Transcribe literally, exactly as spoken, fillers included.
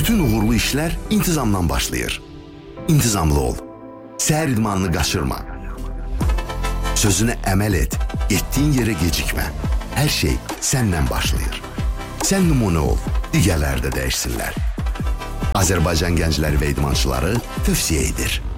Bütün uğurlu işlər intizamdan başlayır. İntizamlı ol. Səhər idmanını qaçırma. Sözünə əməl et. Getdiyin yerə gecikmə. Hər şey səndən başlayır. Sən nümunə ol. Digərləri də dəyişsinlər. Azərbaycan gəncləri və idmançıları tövsiyə edir.